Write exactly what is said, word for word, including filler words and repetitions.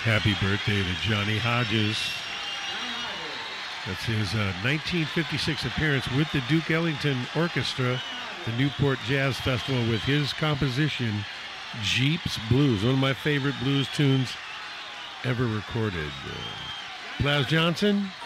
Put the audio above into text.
Happy birthday to Johnny Hodges. That's his uh, nineteen fifty-six appearance with the Duke Ellington Orchestra, the Newport Jazz Festival, with his composition, Jeep's Blues, one of my favorite blues tunes ever recorded. Uh, Blas Johnson,